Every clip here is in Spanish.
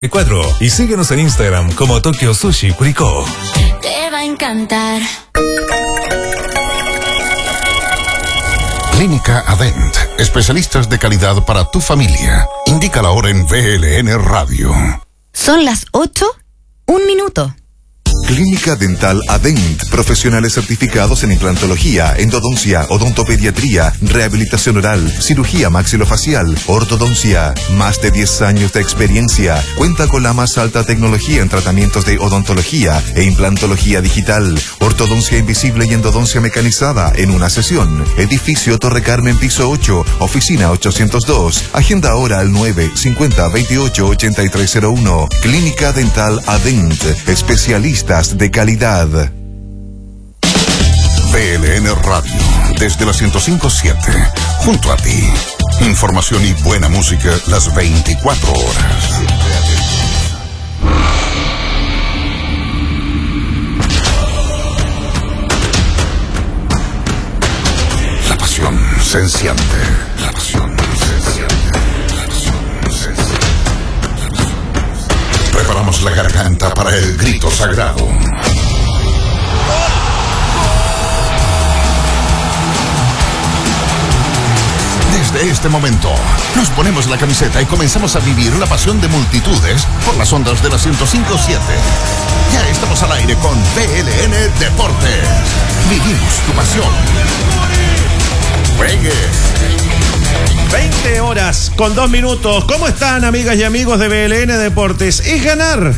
4 y síguenos en Instagram como Tokyo Sushi Curicó. Te va a encantar. Clínica Adent, especialistas de calidad para tu familia. Indica la hora en VLN Radio. Son las 8:01. Clínica Dental Adent, profesionales certificados en implantología, endodoncia, odontopediatría, rehabilitación oral, cirugía maxilofacial, ortodoncia. Más de 10 años de experiencia. Cuenta con la más alta tecnología en tratamientos de odontología e implantología digital, ortodoncia invisible y endodoncia mecanizada en una sesión. Edificio Torre Carmen, piso 8, oficina 802. Agenda ahora al 950-28-8301. Clínica Dental Adent, especialistas de calidad. VLN Radio, desde la 105.7, junto a ti. Información y buena música las 24 horas. La pasión se enciende. La pasión se enciende. La pasión se enciende. Preparamos la garganta para el grito sagrado. Desde este momento, nos ponemos la camiseta y comenzamos a vivir la pasión de multitudes por las ondas de la 105.7. Ya estamos al aire con VLN Deportes. Vivimos tu pasión. Juegue. 20 horas con 2 minutos. ¿Cómo están, amigas y amigos de VLN Deportes? Es ganar,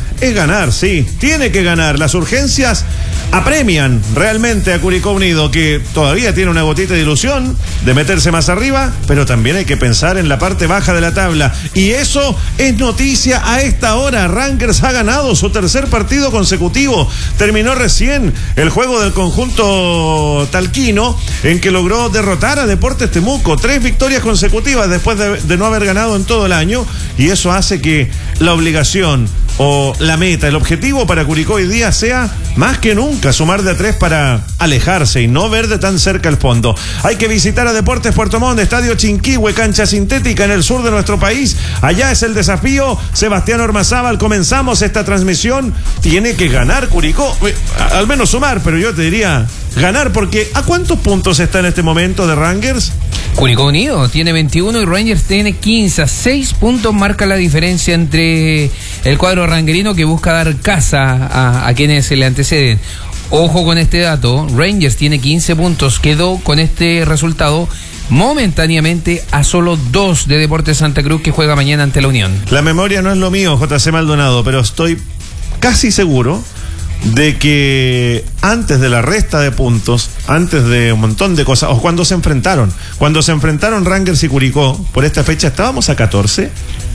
sí. Tiene que ganar. Las urgencias apremian realmente a Curicó Unido, que todavía tiene una gotita de ilusión de meterse más arriba, pero también hay que pensar en la parte baja de la tabla. Y eso es noticia a esta hora. Rangers ha ganado su tercer partido consecutivo. Terminó recién el juego del conjunto talquino, en que logró derrotar a Deportes Temuco. 3 victorias consecutivas después de no haber ganado en todo el año, y eso hace que la obligación o la meta, el objetivo para Curicó hoy día sea más que nunca sumar de a 3 para alejarse y no ver de tan cerca el fondo. Hay que visitar a Deportes Puerto Montt, Estadio Chinquihue, cancha sintética en el sur de nuestro país. Allá es el desafío. Sebastián Ormazábal, comenzamos esta transmisión. Tiene que ganar Curicó, al menos sumar, pero yo te diría ganar, porque ¿a cuántos puntos está en este momento de Rangers? Curicó Unido tiene 21 y Rangers tiene 15. 6 puntos marca la diferencia entre el cuadro rangerino, que busca dar casa a quienes se le anteceden. Ojo con este dato, Rangers tiene 15 puntos, quedó con este resultado momentáneamente a solo 2 de Deportes Santa Cruz, que juega mañana ante la Unión. La memoria no es lo mío, JC Maldonado, pero estoy casi seguro de que antes de la resta de puntos, antes de un montón de cosas, o cuando se enfrentaron Rangers y Curicó, por esta fecha estábamos a 14.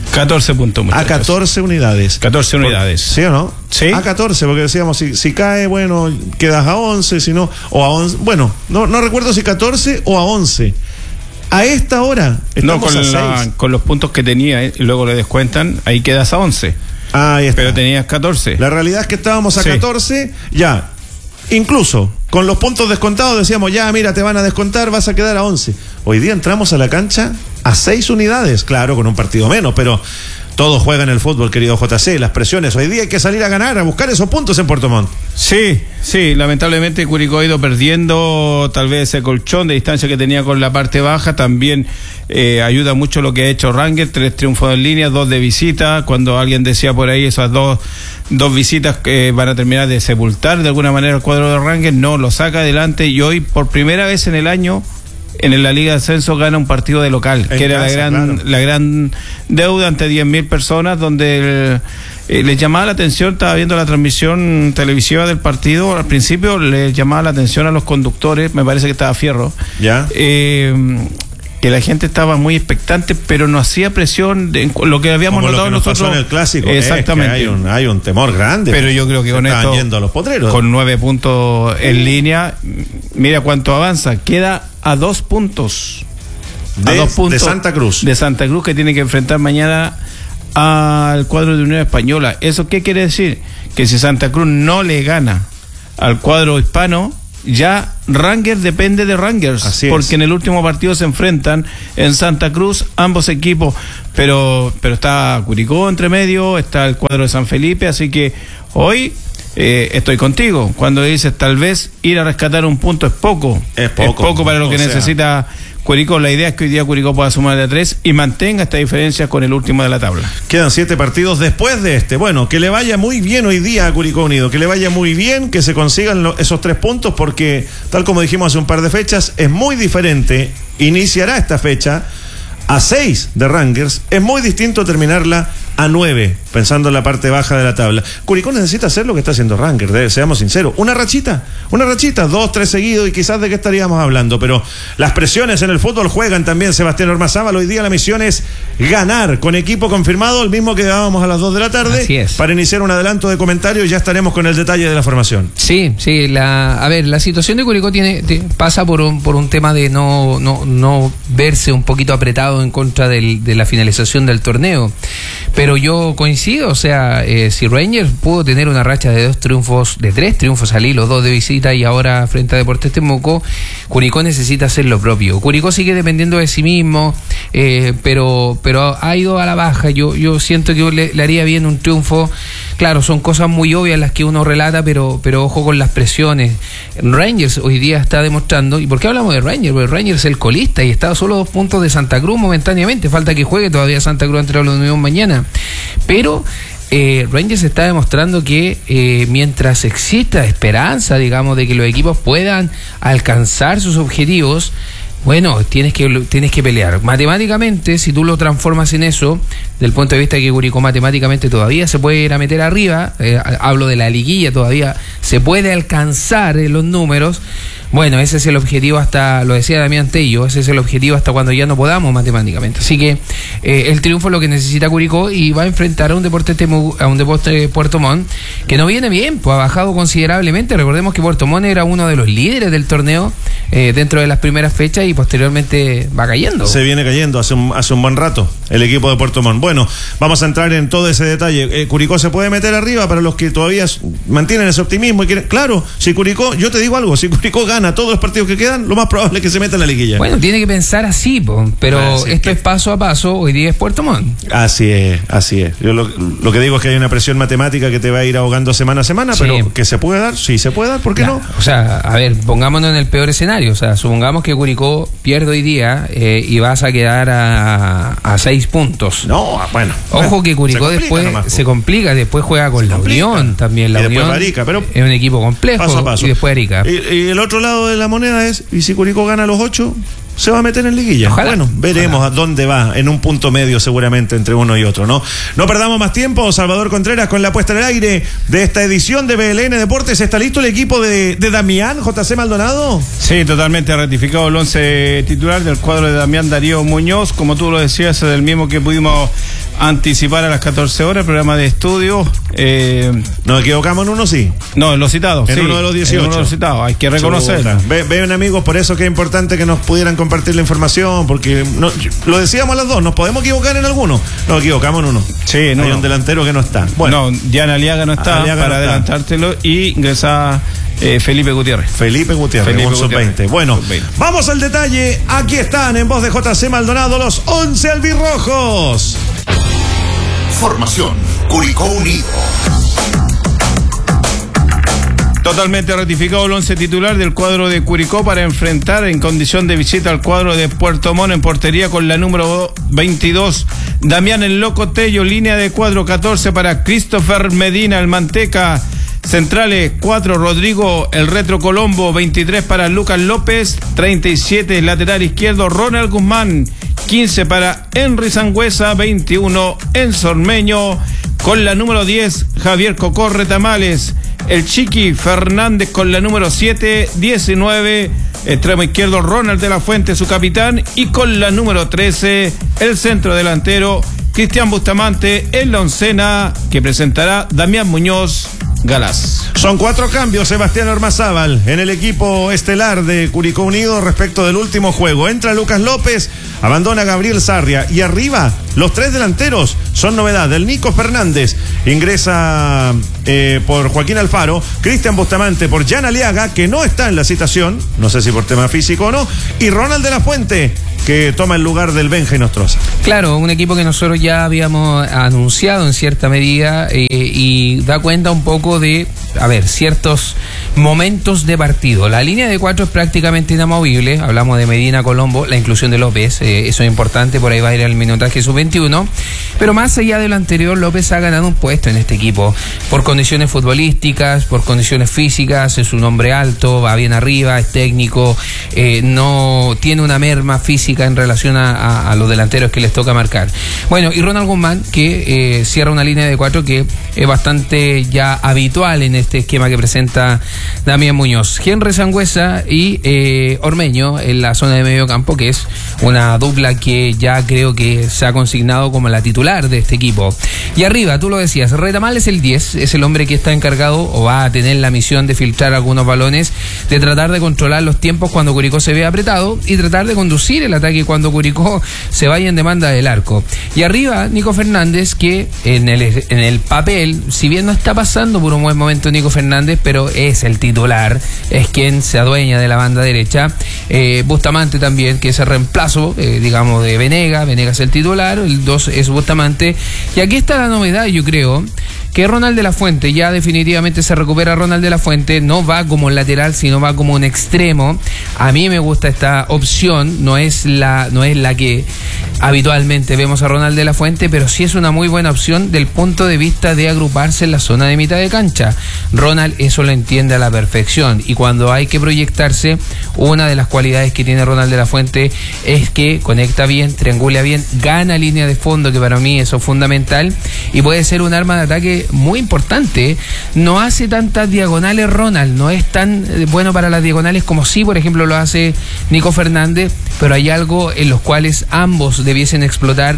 14 puntos, muchachos. A 14 unidades. 14 unidades. ¿Sí o no? Sí. A 14, porque decíamos, si cae, bueno, quedas a 11, si no, o a 11. Bueno, no recuerdo si 14 o a 11. A esta hora estamos a 6. Con los puntos que tenía, y luego le descuentan, ahí quedas a 11. Ahí está. Pero tenías 14. La realidad es que estábamos a 14, ya. Incluso con los puntos descontados decíamos, ya, mira, te van a descontar, vas a quedar a 11. Hoy día entramos a la cancha a 6 unidades, claro, con un partido menos, pero todos juegan el fútbol, querido JC, las presiones. Hoy día hay que salir a ganar, a buscar esos puntos en Puerto Montt. Sí, lamentablemente Curicó ha ido perdiendo tal vez ese colchón de distancia que tenía con la parte baja. También ayuda mucho lo que ha hecho Rangers, 3 triunfos en línea, 2 de visita. Cuando alguien decía por ahí esas dos visitas que van a terminar de sepultar de alguna manera el cuadro de Rangers, no, lo saca adelante, y hoy por primera vez en el año en la Liga de Ascenso gana un partido de local, en que era casa, la gran deuda ante 10.000 personas, donde les llamaba la atención. Estaba viendo la transmisión televisiva del partido, al principio les llamaba la atención a los conductores, me parece que estaba Fierro, ya que la gente estaba muy expectante, pero no hacía presión de lo que habíamos como notado lo que nos nosotros pasó en el clásico. Exactamente, hay un temor grande, pero yo creo que con esto, yendo a los potreros, con 9 puntos en línea, mira cuánto avanza, queda a 2 puntos de Santa Cruz, que tiene que enfrentar mañana al cuadro de Unión Española. ¿Eso qué quiere decir? Que si Santa Cruz no le gana al cuadro hispano, ya Rangers depende de Rangers, porque en el último partido se enfrentan en Santa Cruz ambos equipos, pero está Curicó entre medio, está el cuadro de San Felipe, así que hoy estoy contigo cuando dices tal vez ir a rescatar un punto es poco para lo que necesita Curicó. La idea es que hoy día Curicó pueda sumar de 3 y mantenga esta diferencia con el último de la tabla. Quedan 7 partidos después de este. Bueno, que le vaya muy bien hoy día a Curicó Unido, que le vaya muy bien, que se consigan esos 3 puntos, porque tal como dijimos hace un par de fechas, es muy diferente. Iniciará esta fecha a 6 de Rangers, es muy distinto terminarla a 9, pensando en la parte baja de la tabla. Curicó necesita hacer lo que está haciendo Rangers, seamos sinceros, una rachita, 2, 3 seguidos y quizás de qué estaríamos hablando, pero las presiones en el fútbol juegan también. Sebastián Ormazábal, hoy día la misión es ganar, con equipo confirmado, el mismo que dábamos a las 2 de la tarde. Así es. Para iniciar un adelanto de comentarios y ya estaremos con el detalle de la formación. Sí, la situación de Curicó pasa por un tema de no verse un poquito apretado en contra de la finalización del torneo. Pero yo coincido, o sea, si Rangers pudo tener una racha de 3 triunfos al hilo, 2 de visita y ahora frente a Deportes Temuco, Curicó necesita hacer lo propio. Curicó sigue dependiendo de sí mismo, pero ha ido a la baja. Yo siento que le haría bien un triunfo. Claro, son cosas muy obvias las que uno relata, pero ojo con las presiones. Rangers hoy día está demostrando, ¿y por qué hablamos de Rangers? Porque Rangers es el colista y está a solo 2 puntos de Santa Cruz momentáneamente. Falta que juegue todavía Santa Cruz entre la Unión mañana. Pero Rangers está demostrando que mientras exista esperanza, digamos, de que los equipos puedan alcanzar sus objetivos, bueno, tienes que pelear. Matemáticamente, si tú lo transformas en eso, del punto de vista de que Curicó matemáticamente todavía se puede ir a meter arriba, hablo de la liguilla, todavía se puede alcanzar en los números. Bueno, ese es el objetivo hasta, lo decía Damián Tello, ese es el objetivo hasta cuando ya no podamos matemáticamente. Así que el triunfo es lo que necesita Curicó y va a enfrentar a un Deportes Puerto Montt que no viene bien, pues ha bajado considerablemente. Recordemos que Puerto Montt era uno de los líderes del torneo dentro de las primeras fechas y posteriormente va cayendo. Se viene cayendo hace un buen rato el equipo de Puerto Montt. Bueno, vamos a entrar en todo ese detalle. Curicó se puede meter arriba para los que todavía mantienen ese optimismo y quieren. Claro, si Curicó, yo te digo algo, si Curicó gana todos los partidos que quedan, lo más probable es que se meta en la liguilla. Bueno, tiene que pensar así, pero esto es paso a paso. Hoy día es Puerto Montt. Así es. Yo lo que digo es que hay una presión matemática que te va a ir ahogando semana a semana, sí. Pero que se puede dar, sí se puede dar, ¿por qué no? O sea, a ver, pongámonos en el peor escenario. O sea, supongamos que Curicó pierde hoy día y vas a quedar a 6 puntos. No, bueno. Ojo que Curicó después se complica, después juega con la Unión también. La Unión Arica, pero es un equipo complejo, paso a paso. Y después Arica. Y el otro lado de la moneda es, y si Curicó gana los 8, se va a meter en liguilla. Ojalá. Bueno, veremos a dónde va, en un punto medio seguramente entre uno y otro, ¿no? No perdamos más tiempo. Salvador Contreras con la puesta en el aire de esta edición de BLN Deportes. ¿Está listo el equipo de Damián, JC Maldonado? Sí, totalmente ratificado el 11 titular del cuadro de Damián Darío Muñoz, como tú lo decías, es el mismo que pudimos anticipar a las 14 horas, programa de estudio. ¿Nos equivocamos en uno, sí? No, en los citados, en uno de los 18. En uno de los citados, hay que reconocerlo. Ven, amigos, por eso que es importante que nos pudieran compartir la información, porque lo decíamos a las 2, nos podemos equivocar en alguno. Nos equivocamos en uno. Sí, no. Hay un delantero que no está. Bueno, Diana Aliaga no está, para adelantártelo, y ingresa Felipe Gutiérrez. Felipe Gutiérrez. Sub-20. Bueno, sub-20. Vamos al detalle. Aquí están, en voz de JC Maldonado, los 11 albirrojos. Formación Curicó Unido. Totalmente ratificado el 11 titular del cuadro de Curicó para enfrentar en condición de visita al cuadro de Puerto Montt. En portería con la número 22, Damián el Loco Tello. Línea de cuadro 14 para Christopher Medina, el Manteca. Centrales 4, Rodrigo el Retro Colombo. 23 para Lucas López. 37, lateral izquierdo, Ronald Guzmán. 15 para Henry Sangüesa. 21, Enzo Ormeño. Con la número 10, Javier Cocó Retamales. El Chiqui Fernández con la número 7, 19, extremo izquierdo, Ronald de la Fuente, su capitán. Y con la número 13, el centro delantero, Cristian Bustamante, en la oncena que presentará Damián Muñoz Galás. Son 4 cambios, Sebastián Ormazábal, en el equipo estelar de Curicó Unido respecto del último juego. Entra Lucas López, abandona Gabriel Sarria y arriba los 3 delanteros son novedad. El Nico Fernández ingresa por Joaquín Alfaro, Cristian Bustamante por Jan Aliaga, que no está en la citación, no sé si por tema físico o no, y Ronald de la Fuente, que toma el lugar del Benja Nostroza. Claro, un equipo que nosotros ya habíamos anunciado en cierta medida y da cuenta un poco de, ciertos momentos de partido. La línea de 4 es prácticamente inamovible, hablamos de Medina, Colombo, la inclusión de López, eso es importante, por ahí va a ir al minutaje sub-21, pero más allá de lo anterior, López ha ganado un puesto en este equipo, por condiciones futbolísticas, por condiciones físicas, es un hombre alto, va bien arriba, es técnico, no tiene una merma física en relación a los delanteros que les toca marcar. Bueno, y Ronald Guzmán, que cierra una línea de 4 que es bastante ya habitual en este esquema que presenta Damián Muñoz. Henry Sangüesa y Ormeño en la zona de medio campo, que es una dupla que ya creo que se ha consignado como la titular de este equipo. Y arriba, tú lo decías, Retamal es el 10, es el hombre que está encargado o va a tener la misión de filtrar algunos balones, de tratar de controlar los tiempos cuando Curicó se ve apretado y tratar de conducir el ataque cuando Curicó se vaya en demanda del arco. Y arriba, Nico Fernández, que en el papel, si bien no está pasando por un buen momento Nico Fernández, pero es el titular, es quien se adueña de la banda derecha. Bustamante también, que es el reemplazo, digamos, de Venegas es el titular, el 2 es Bustamante. Y aquí está la novedad, yo creo, que Ronald de la Fuente, ya definitivamente se recupera Ronald de la Fuente, no va como lateral, sino va como un extremo. A mí me gusta esta opción, no es la que habitualmente vemos a Ronald de la Fuente, pero sí es una muy buena opción del punto de vista de agruparse en la zona de mitad de cancha. Ronald eso lo entiende a la perfección, y cuando hay que proyectarse, una de las cualidades que tiene Ronald de la Fuente es que conecta bien, triangula bien, gana línea de fondo, que para mí eso es fundamental, y puede ser un arma de ataque muy importante. No hace tantas diagonales Ronald, no es tan bueno para las diagonales como sí, por ejemplo, lo hace Nico Fernández, pero hay algo en los cuales ambos debiesen explotar,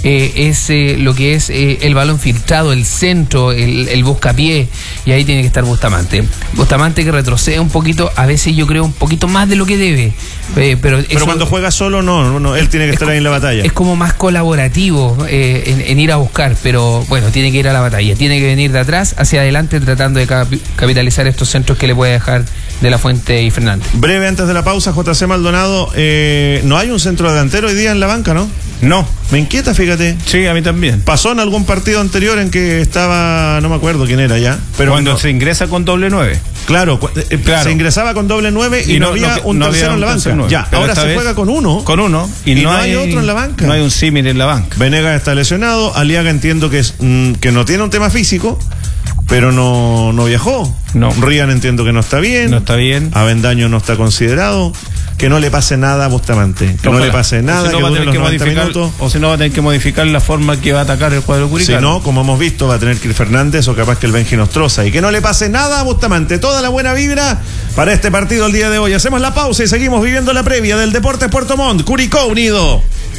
lo que es el balón filtrado, el centro, el buscapié, y ahí tiene que estar Bustamante que retrocede un poquito, a veces yo creo un poquito más de lo que debe, pero cuando juega solo no, él tiene que estar ahí en la batalla. Es como más colaborativo en ir a buscar, pero bueno, tiene que ir a la batalla, tiene que venir de atrás hacia adelante tratando de capitalizar estos centros que le puede dejar de la Fuente y Fernández. Breve antes de la pausa, JC Maldonado, no hay un centro delantero hoy día en la banca, ¿no? No. Me inquieta, fíjate. Sí, a mí también. Pasó en algún partido anterior en que estaba, no me acuerdo quién era ya, pero cuando se ingresa con doble 9. Claro, se ingresaba con doble 9 y no había un tercero en la banca. Ya, pero ahora se juega con uno. Con uno. Y no hay otro en la banca. No hay un símil en la banca. Venegas está lesionado. Aliaga entiendo que no tiene un tema físico, pero no viajó. No. Rian entiendo que no está bien. No está bien. Avendaño no está considerado. Que no le pase nada a Bustamante. Que no le pase nada, que dure los 90 minutos. O si no, va a tener que modificar la forma que va a atacar el cuadro curicano. Si no, como hemos visto, va a tener que ir Fernández o capaz que el Benji Nostroza. Y que no le pase nada a Bustamante. Toda la buena vibra para este partido el día de hoy. Hacemos la pausa y seguimos viviendo la previa del Deportes Puerto Montt. Curicó Unido.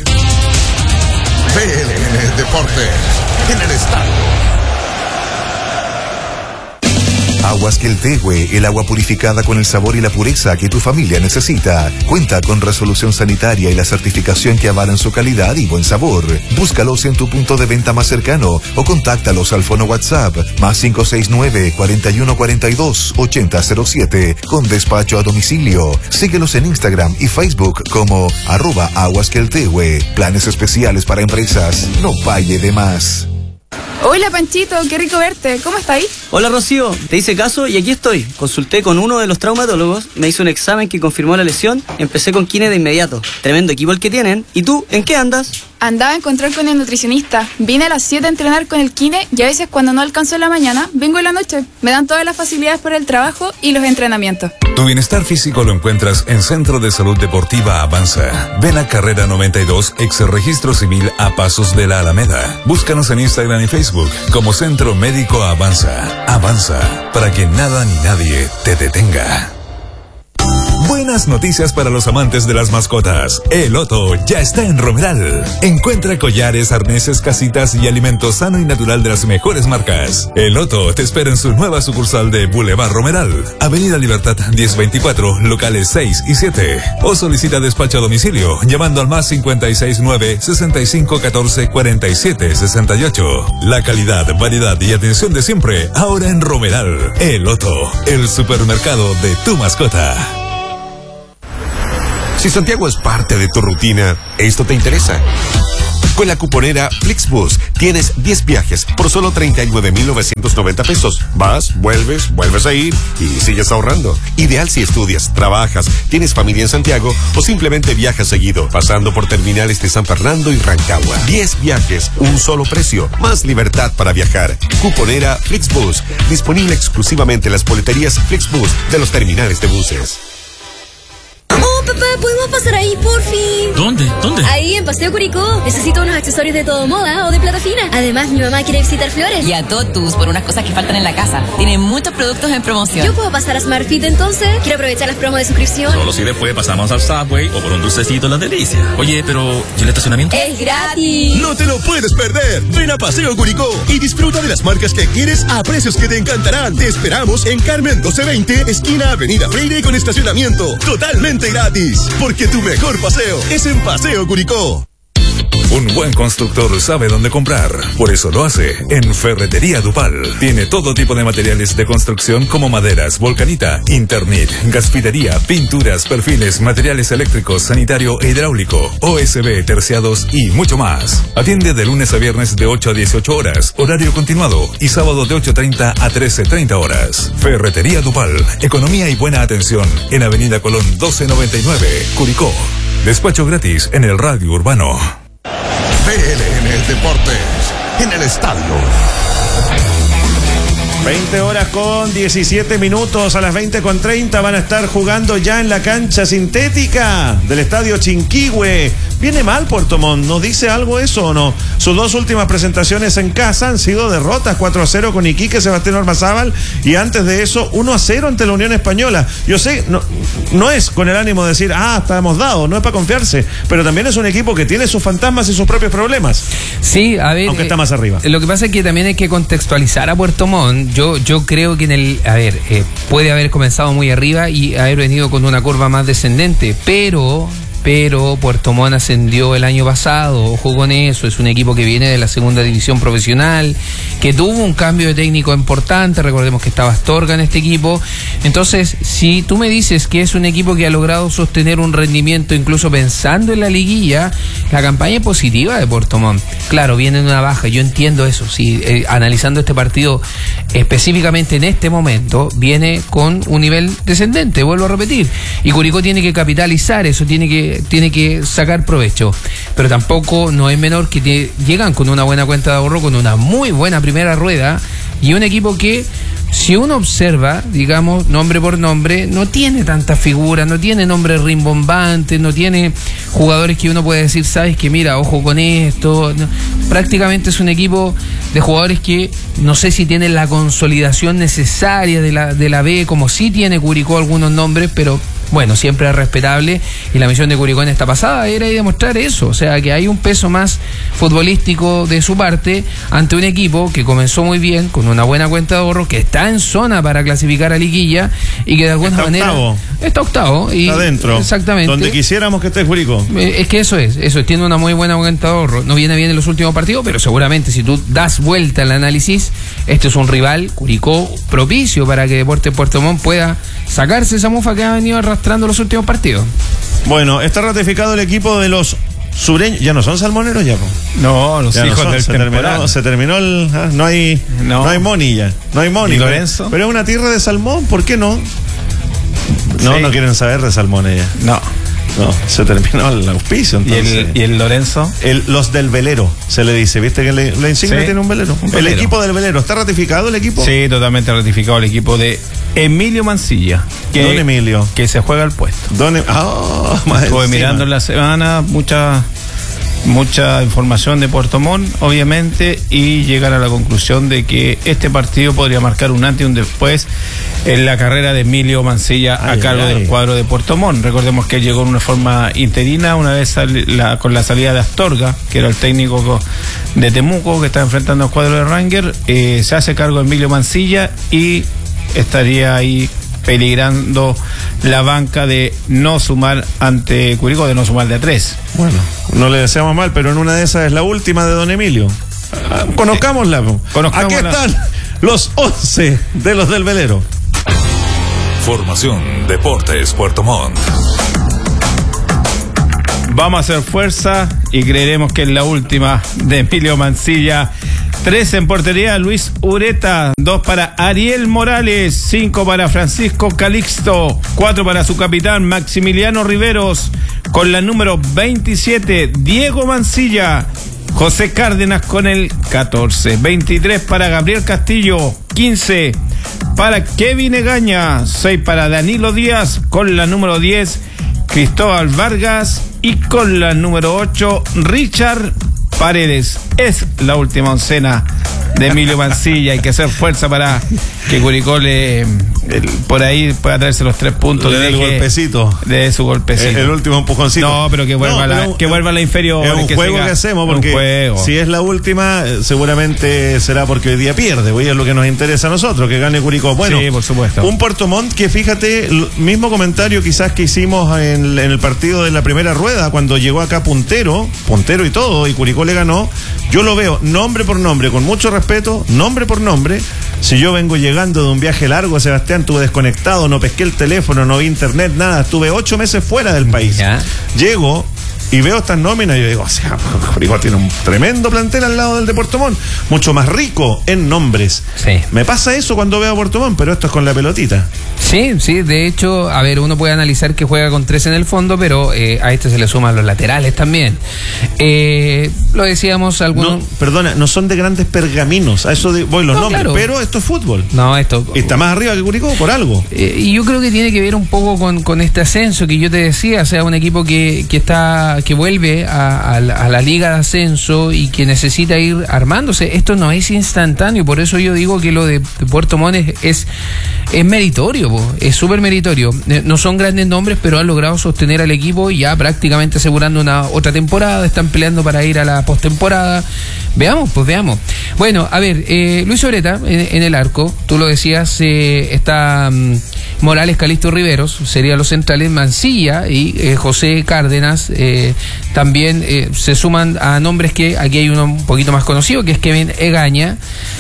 PLN Deportes en el estadio. Aguas Queltehue, el agua purificada con el sabor y la pureza que tu familia necesita. Cuenta con resolución sanitaria y la certificación que avalan su calidad y buen sabor. Búscalos en tu punto de venta más cercano o contáctalos al fono WhatsApp más 569-4142-8007 con despacho a domicilio. Síguelos en Instagram y Facebook como @aguasqueltehue. Planes especiales para empresas. No pague de más. Hola Panchito, qué rico verte. ¿Cómo estás ahí? Hola Rocío, te hice caso y aquí estoy. Consulté con uno de los traumatólogos, me hizo un examen que confirmó la lesión, empecé con kine de inmediato. Tremendo equipo el que tienen. ¿Y tú, en qué andas? Andaba a encontrar con el nutricionista. Vine a las 7 a entrenar con el kine y a veces cuando no alcanzo en la mañana, vengo en la noche. Me dan todas las facilidades para el trabajo y los entrenamientos. Tu bienestar físico lo encuentras en Centro de Salud Deportiva Avanza. Ven a Carrera 92, ex Registro Civil a Pasos de la Alameda. Búscanos en Instagram y Facebook como Centro Médico Avanza. Avanza, para que nada ni nadie te detenga. Buenas noticias para los amantes de las mascotas. El Otto ya está en Romeral. Encuentra collares, arneses, casitas y alimento sano y natural de las mejores marcas. El Otto te espera en su nueva sucursal de Boulevard Romeral, Avenida Libertad 1024, locales 6 y 7. O solicita despacho a domicilio llamando al más 569-6514-4768. La calidad, variedad y atención de siempre, ahora en Romeral. El Otto, el supermercado de tu mascota. Si Santiago es parte de tu rutina, esto te interesa. Con la cuponera Flixbus tienes 10 viajes por solo 39,990 pesos. Vas, vuelves a ir y sigues ahorrando. Ideal si estudias, trabajas, tienes familia en Santiago o simplemente viajas seguido, pasando por terminales de San Fernando y Rancagua. 10 viajes, un solo precio, más libertad para viajar. Cuponera Flixbus, disponible exclusivamente en las boleterías Flixbus de los terminales de buses. Oh, papá, ¿podemos pasar ahí, por fin? ¿Dónde? Ahí, en Paseo Curicó. Necesito unos accesorios de todo moda o de plata fina. Además, mi mamá quiere visitar Flores. Y a Totus por unas cosas que faltan en la casa. Tienen muchos productos en promoción. ¿Yo puedo pasar a SmartFit entonces? Quiero aprovechar las promos de suscripción. Solo si después pasamos al Subway o por un dulcecito en la delicia. Oye, pero ¿y el estacionamiento? ¡Es gratis! ¡No te lo puedes perder! Ven a Paseo Curicó y disfruta de las marcas que quieres a precios que te encantarán. Te esperamos en Carmen 1220, esquina Avenida Freire con estacionamiento. Totalmente gratis. Porque tu mejor paseo es en Paseo Curicó. Un buen constructor sabe dónde comprar. Por eso lo hace en Ferretería Dupal. Tiene todo tipo de materiales de construcción como maderas, volcanita, Internet, gasfitería, pinturas, perfiles, materiales eléctricos, sanitario e hidráulico, OSB, terciados y mucho más. Atiende de lunes a viernes de 8 a 18 horas, horario continuado, y sábado de 8:30 a 13:30 horas. Ferretería Dupal. Economía y buena atención en Avenida Colón 1299, Curicó. Despacho gratis en el radio urbano. BLN Deportes, en el estadio. 20 horas con 17 minutos, a las 20:30 van a estar jugando ya en la cancha sintética del estadio Chinquihue. Viene mal Puerto Montt, ¿nos dice algo eso o no? Sus dos últimas presentaciones en casa han sido derrotas, 4-0 con Iquique, Sebastián Ormazábal, y antes de eso 1-0 ante la Unión Española. Yo sé, no es con el ánimo de decir, estamos dados, no es para confiarse, pero también es un equipo que tiene sus fantasmas y sus propios problemas. Sí, a ver. Aunque está más arriba. Lo que pasa es que también hay que contextualizar a Puerto Montt. Yo creo que puede haber comenzado muy arriba y haber venido con una curva más descendente, pero Puerto Montt ascendió el año pasado, ojo con eso, es un equipo que viene de la segunda división profesional, que tuvo un cambio de técnico importante, recordemos que estaba Astorga en este equipo. Entonces, si tú me dices que es un equipo que ha logrado sostener un rendimiento incluso pensando en la liguilla, la campaña es positiva de Puerto Montt. Claro, viene en una baja, yo entiendo eso, sí, analizando este partido específicamente en este momento, viene con un nivel descendente, vuelvo a repetir, y Curicó tiene que capitalizar eso, tiene que sacar provecho, pero tampoco no es menor que llegan con una buena cuenta de ahorro, con una muy buena primera rueda, y un equipo que, si uno observa, digamos, nombre por nombre, no tiene tantas figuras, no tiene nombres rimbombantes, no tiene jugadores que uno puede decir, sabes que mira, ojo con esto. No, prácticamente es un equipo de jugadores que no sé si tienen la consolidación necesaria de la B, como sí tiene Curicó algunos nombres, pero bueno, siempre es respetable, y la misión de Curicó en esta pasada era demostrar eso, o sea, que hay un peso más futbolístico de su parte ante un equipo que comenzó muy bien, con una buena cuenta de ahorro, que está en zona para clasificar a liguilla y que de alguna manera está octavo y está dentro, exactamente, donde quisiéramos que esté Curicó. Es que eso tiene una muy buena cuenta de ahorro, no viene bien en los últimos partidos, pero seguramente si tú das vuelta al análisis, este es un rival, Curicó, propicio para que Deportes Puerto Montt pueda sacarse esa mufa que ha venido arrastrando los últimos partidos. Bueno, está ratificado el equipo de los sureños. ¿Ya no son salmoneros ya? No, los ya hijos no del temporal. Se terminó el... no hay money ya. No hay money. ¿Y Lorenzo? Pero es una tierra de salmón, ¿por qué no? No, sí. No quieren saber de salmones ya. No, se terminó el auspicio entonces. ¿Y el Lorenzo? Los del velero, se le dice, ¿viste que la insignia tiene un velero? El equipo del velero, ¿está ratificado el equipo? Sí, totalmente ratificado el equipo de Emilio Mancilla. Don Emilio. Que se juega el puesto. Estuve mirando en la semana muchas mucha información de Puerto Montt, obviamente, y llegar a la conclusión de que este partido podría marcar un antes y un después en la carrera de Emilio Mancilla a cargo del cuadro de Puerto Montt. Recordemos que él llegó en una forma interina una vez con la salida de Astorga, que era el técnico de Temuco, que está enfrentando al cuadro de Ranger. Se hace cargo de Emilio Mancilla y estaría ahí peligrando la banca de no sumar ante Curicó, de no sumar de a 3. Bueno, no le deseamos mal, pero en una de esas es la última de don Emilio. Conozcámosla. Aquí están los 11 de los del velero. Formación Deportes Puerto Montt. Vamos a hacer fuerza y creeremos que es la última de Emilio Mancilla. 3 en portería, Luis Ureta. 2 para Ariel Morales. 5 para Francisco Calixto. 4 para su capitán Maximiliano Riveros. Con la número 27, Diego Mancilla. José Cárdenas con el 14. 23 para Gabriel Castillo. 15 para Kevin Egaña. 6 para Danilo Díaz. Con la número 10, Cristóbal Vargas. Y con la número 8, Richard Paredes. Es la última oncena de Emilio Mancilla. Hay que hacer fuerza para que Curicó por ahí pueda traerse los 3 puntos. Le dé el golpecito. De su golpecito. El último empujoncito. No, pero que vuelva a la inferior. Es un juego que hacemos, porque si es la última, seguramente será porque hoy día pierde. Hoy es lo que nos interesa a nosotros, que gane Curicó. Bueno, sí, por supuesto. Un Puerto Montt que, fíjate, el mismo comentario quizás que hicimos en el partido de la primera rueda, cuando llegó acá puntero y todo, y Curicó le ganó. Yo lo veo nombre por nombre, con mucho respeto, nombre por nombre. Si yo vengo llegando de un viaje largo, Sebastián, estuve desconectado, no pesqué el teléfono, no vi internet, nada, estuve 8 meses fuera del país. ¿Ya? Llego y veo estas nóminas y yo digo, o sea, Curicó tiene un tremendo plantel al lado del de Puerto Montt, mucho más rico en nombres. Sí. Me pasa eso cuando veo a Puerto Montt, pero esto es con la pelotita. Sí, de hecho, a ver, uno puede analizar que juega con 3 en el fondo, pero a este se le suman los laterales también. Lo decíamos algunos... No, perdona, no son de grandes pergaminos, a eso voy los nombres, claro. Pero esto es fútbol. No, esto... Está más arriba que Curicó, por algo. Y yo creo que tiene que ver un poco con este ascenso que yo te decía, o sea, un equipo que vuelve a la liga de ascenso y que necesita ir armándose. Esto no es instantáneo, por eso yo digo que lo de Puerto Montt es meritorio, es súper meritorio. No son grandes nombres, pero han logrado sostener al equipo ya prácticamente asegurando una otra temporada. Están peleando para ir a la postemporada. Veamos. Bueno, a ver, Luis Ureta en el arco, tú lo decías, está Morales, Calixto, Riveros, serían los centrales. Mancilla y José Cárdenas también se suman a nombres que aquí hay uno un poquito más conocido, que es Kevin Egaña,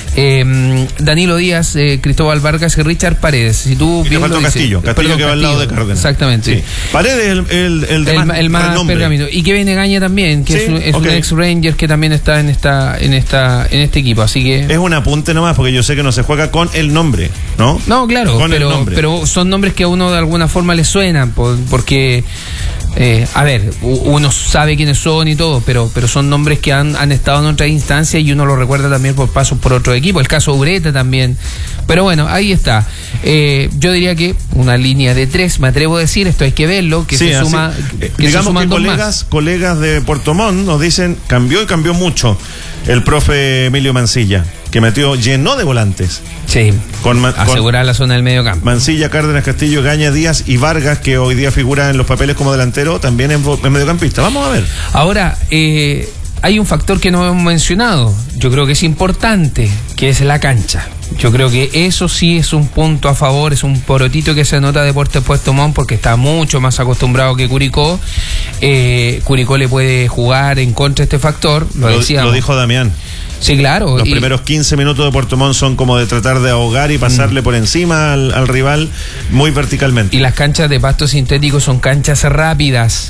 Danilo Díaz, Cristóbal Vargas y Richard Paredes. Si tú bien lo dices, Castillo que va al lado de Cárdenas. Exactamente. Sí. Paredes el más pergamino. Y Kevin Egaña también, que sí, es un ex Ranger que también está en este equipo, así que es un apunte nomás, porque yo sé que no se juega con el nombre, ¿no? No, claro, pero son nombres que a uno de alguna forma le suenan, porque a ver, uno sabe quiénes son y todo, pero son nombres que han estado en otras instancias y uno lo recuerda también por pasos por otro equipo. El caso Ureta también. Pero bueno, ahí está. Yo diría que una línea de 3, me atrevo a decir, esto hay que verlo, que se suma. Digamos que colegas de Puerto Montt nos dicen, cambió mucho el profe Emilio Mancilla, que llenó de volantes. Sí, asegurar la zona del medio campo. Mancilla, Cárdenas, Castillo, Gaña, Díaz y Vargas, que hoy día figura en los papeles como delantero, también en mediocampista. Vamos a ver. Ahora, hay un factor que no hemos mencionado, yo creo que es importante, que es la cancha. Yo creo que eso sí es un punto a favor, es un porotito que se anota Deportes Puerto Montt, porque está mucho más acostumbrado que Curicó. Curicó le puede jugar en contra de este factor, lo dijo Damián. Sí, claro. Los primeros 15 minutos de Puerto Montt son como de tratar de ahogar y pasarle por encima al rival muy verticalmente. Y las canchas de pasto sintético son canchas rápidas.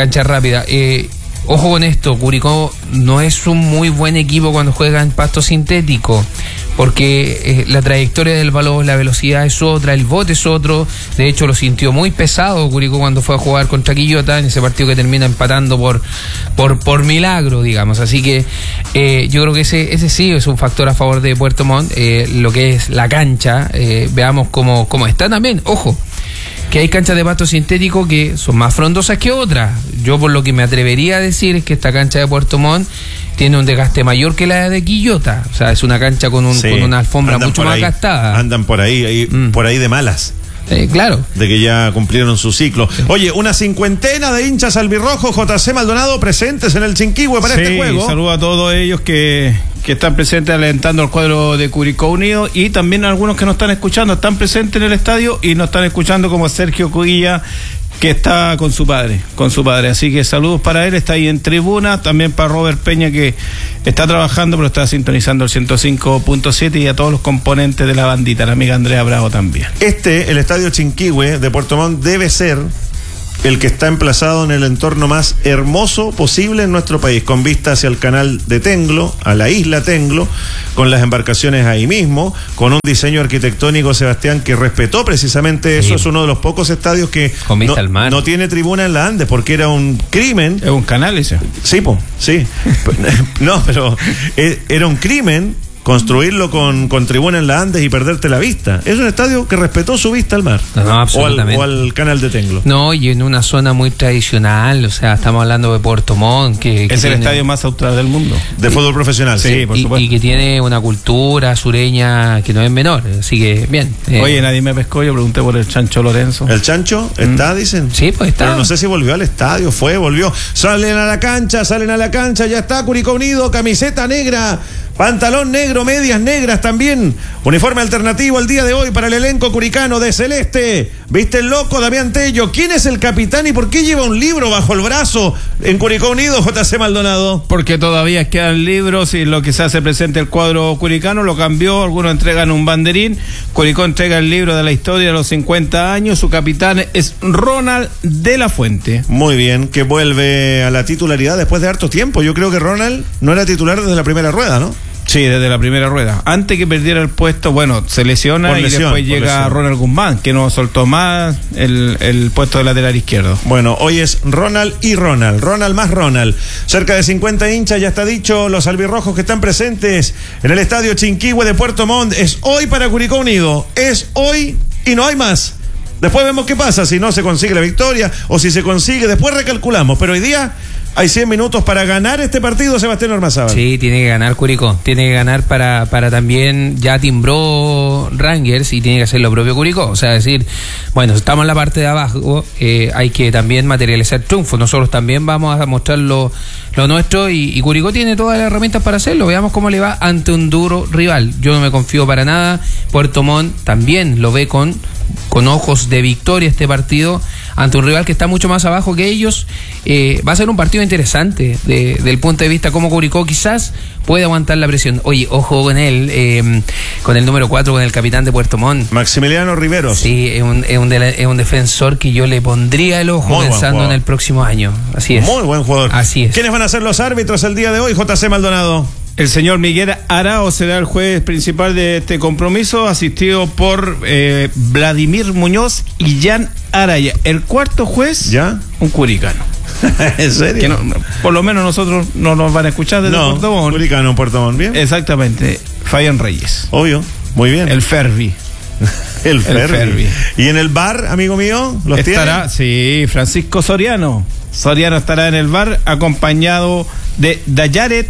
Ojo con esto, Curicó no es un muy buen equipo cuando juega en pasto sintético, porque la trayectoria del balón, la velocidad es otra, el bote es otro. De hecho, lo sintió muy pesado Curicó cuando fue a jugar contra Quillota, en ese partido que termina empatando por milagro, digamos. Así que yo creo que ese sí es un factor a favor de Puerto Montt, lo que es la cancha. Veamos cómo está también. Ojo, que hay canchas de pasto sintético que son más frondosas que otras. Yo por lo que me atrevería a decir es que esta cancha de Puerto Montt tiene un desgaste mayor que la de Quillota. O sea, es una cancha con una alfombra mucho más gastada. Andan por ahí de malas. Claro. De que ya cumplieron su ciclo. Oye, una cincuentena de hinchas albirrojos, JC Maldonado, presentes en el Chinquihue para este juego. Saludo a todos ellos que están presentes alentando al cuadro de Curicó Unido, y también algunos que nos están escuchando, están presentes en el estadio y nos están escuchando, como Sergio Cuilla, que está con su padre. Así que saludos para él, está ahí en tribuna, también para Robert Peña, que está trabajando pero está sintonizando el 105.7, y a todos los componentes de la bandita, la amiga Andrea Bravo también. El estadio Chinquihue de Puerto Montt debe ser el que está emplazado en el entorno más hermoso posible en nuestro país, con vista hacia el canal de Tenglo, a la isla Tenglo, con las embarcaciones ahí mismo, con un diseño arquitectónico, Sebastián, que respetó precisamente eso. Es uno de los pocos estadios que no tiene tribuna en la Andes, porque era un crimen. Es un canal ese. Sí, sí. No, pero era un crimen construirlo con tribuna en la Andes y perderte la vista. Es un estadio que respetó su vista al mar. No, absolutamente. O al canal de Tenglo. No, y en una zona muy tradicional, o sea, estamos hablando de Puerto Montt, que es el estadio más austral del mundo. De fútbol profesional, sí, por supuesto. Y que tiene una cultura sureña que no es menor, así que bien. Oye, nadie me pescó, yo pregunté por el Chancho Lorenzo. ¿El Chancho está, dicen? Sí, pues está. Pero no sé si volvió al estadio, volvió. Salen a la cancha, ya está Curicó Unido, camiseta negra, pantalón negro, medias negras también. Uniforme alternativo el día de hoy para el elenco curicano de celeste. ¿Viste el loco Damián Tello? ¿Quién es el capitán y por qué lleva un libro bajo el brazo en Curicó Unido, JC Maldonado? Porque todavía quedan libros y lo que se hace presente el cuadro curicano lo cambió. Algunos entregan un banderín. Curicó entrega el libro de la historia de los 50 años. Su capitán es Ronald de la Fuente. Muy bien, que vuelve a la titularidad después de harto tiempo. Yo creo que Ronald no era titular desde la primera rueda, ¿no? Sí, desde la primera rueda. Antes que perdiera el puesto, se lesiona y después llega Ronald Guzmán, que no soltó más el puesto de lateral izquierdo. Bueno, hoy es Ronald y Ronald más Ronald. Cerca de 50 hinchas, ya está dicho, los albirrojos que están presentes en el estadio Chinquihue de Puerto Montt. Es hoy para Curicó Unido, es hoy y no hay más. Después vemos qué pasa, si no se consigue la victoria o si se consigue, después recalculamos, pero hoy día hay 100 minutos para ganar este partido, Sebastián Ormazábal. Sí, tiene que ganar Curicó, tiene que ganar para también, ya timbró Rangers y tiene que hacer lo propio Curicó, o sea, decir, bueno, estamos en la parte de abajo, hay que también materializar triunfos, nosotros también vamos a mostrar lo nuestro y Curicó tiene todas las herramientas para hacerlo, veamos cómo le va ante un duro rival. Yo no me confío para nada, Puerto Montt también lo ve con ojos de victoria este partido ante un rival que está mucho más abajo que ellos. Va a ser un partido interesante del punto de vista como Curicó quizás puede aguantar la presión. Oye, ojo con él, con el número 4, con el capitán de Puerto Montt, Maximiliano Riveros. Sí, es un defensor que yo le pondría el ojo pensando en el próximo año. Así es. Muy buen jugador. Así es. ¿Quiénes van a ser los árbitros el día de hoy, JC Maldonado? El señor Miguel Arao será el juez principal de este compromiso, asistido por Vladimir Muñoz y Jan Araya. El cuarto juez, ¿ya? Un curicano. ¿En serio? Que por lo menos nosotros no nos van a escuchar desde Puerto Montt. Curicano, Puerto Montt, bien. Exactamente. Fabián Reyes. Obvio, muy bien. El Fervi. El Fervi. ¿Y en el bar, amigo mío? Estará, sí, Francisco Soriano. Soriano estará en el bar acompañado de Dayaret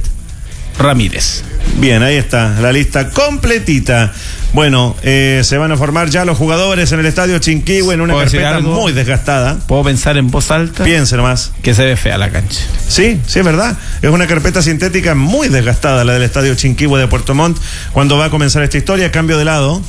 Ramírez. Bien, ahí está, la lista completita. Bueno, se van a formar ya los jugadores en el estadio Chinquihue en una carpeta muy desgastada. ¿Puedo pensar en voz alta? Piense nomás. Que se ve fea la cancha. Sí, es verdad. Es una carpeta sintética muy desgastada la del estadio Chinquihue de Puerto Montt. Cuando va a comenzar esta historia, cambio de lado,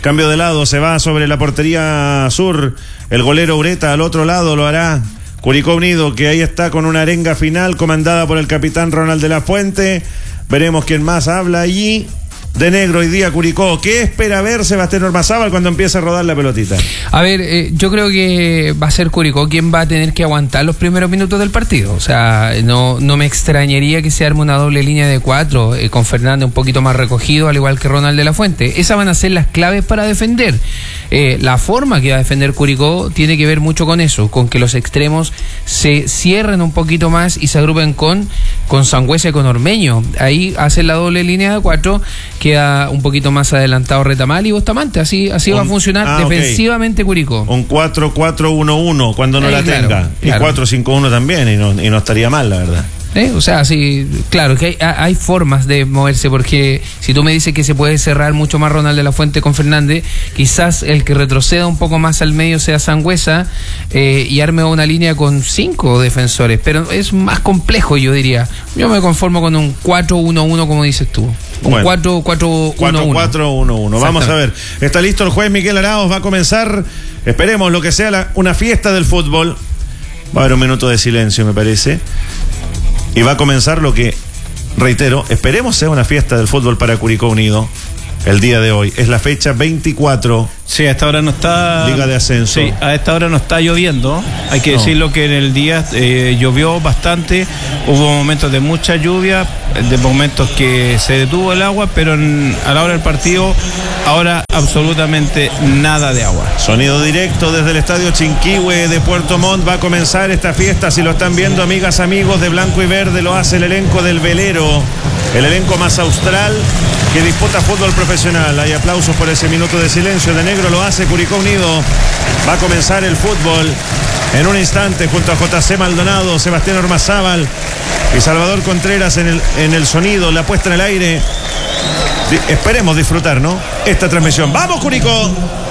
se va sobre la portería sur. El golero Ureta al otro lado lo hará Curicó Unido, que ahí está con una arenga final comandada por el capitán Ronald de la Fuente. Veremos quién más habla allí. De negro hoy día Curicó. ¿Qué espera ver Sebastián Ormazábal cuando empiece a rodar la pelotita? A ver, yo creo que va a ser Curicó quien va a tener que aguantar los primeros minutos del partido. O sea, no me extrañaría que se arme una doble línea de 4 con Fernández un poquito más recogido, al igual que Ronald de la Fuente. Esas van a ser las claves para defender. La forma que va a defender Curicó tiene que ver mucho con eso, con que los extremos se cierren un poquito más y se agrupen con Sangüesa y con Ormeño. Ahí hacen la doble línea de 4, queda un poquito más adelantado Retamal y Bustamante. Así va a funcionar defensivamente Curicó. Un 4-4-1-1 cuando no la tenga. Claro. Y 4-5-1 también, y no estaría mal, la verdad. O sea, sí, claro que hay formas de moverse, porque si tú me dices que se puede cerrar mucho más Ronald de la Fuente con Fernández, quizás el que retroceda un poco más al medio sea Sangüesa y arme una línea con 5 defensores, pero es más complejo, yo diría. Yo me conformo con un 4-1-1, como dices tú. Un 4-4-1-1. 4-4-1-1. Vamos a ver. Está listo el juez Miguel Arauz. Va a comenzar, esperemos, lo que sea una fiesta del fútbol. Va a haber un minuto de silencio, me parece. Y va a comenzar lo que, reitero, esperemos sea una fiesta del fútbol para Curicó Unido. El día de hoy es la fecha 24. Sí, a esta hora no está... Liga de Ascenso. Sí, a esta hora no está lloviendo. Hay que decirlo que en el día llovió bastante. Hubo momentos de mucha lluvia, de momentos que se detuvo el agua, pero a la hora del partido, ahora absolutamente nada de agua. Sonido directo desde el Estadio Chinquihue de Puerto Montt. Va a comenzar esta fiesta. Si lo están viendo, amigas, amigos de Blanco y Verde, lo hace el elenco del Velero. El elenco más austral que disputa fútbol profesional. Hay aplausos por ese minuto de silencio. De negro lo hace Curicó Unido. Va a comenzar el fútbol en un instante junto a JC Maldonado, Sebastián Ormazábal y Salvador Contreras en el sonido, la puesta en el aire. Esperemos disfrutar, ¿no? Esta transmisión. ¡Vamos, Curicó!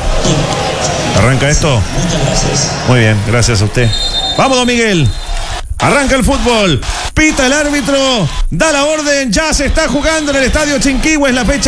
¿Arranca esto? Muy bien, gracias a usted. ¡Vamos, don Miguel! Arranca el fútbol, pita el árbitro, da la orden, ya se está jugando en el Estadio Chinquihue, es la fecha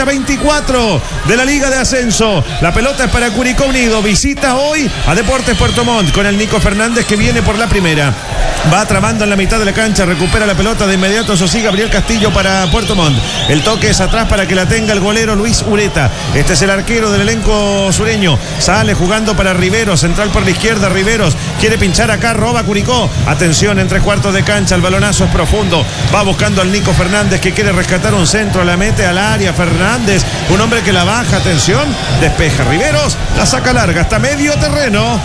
24 de la Liga de Ascenso. La pelota es para Curicó Unido, visita hoy a Deportes Puerto Montt con el Nico Fernández que viene por la primera. Va tramando en la mitad de la cancha, recupera la pelota de inmediato, eso sí, Gabriel Castillo para Puerto Montt. El toque es atrás para que la tenga el golero Luis Ureta. Este es el arquero del elenco sureño. Sale jugando para Riveros, central por la izquierda, Riveros quiere pinchar acá, roba Curicó. Atención, en 3/4 de cancha, el balonazo es profundo. Va buscando al Nico Fernández que quiere rescatar un centro, la mete al área. Fernández, un hombre que la baja, atención, despeja Riveros, la saca larga hasta medio terreno.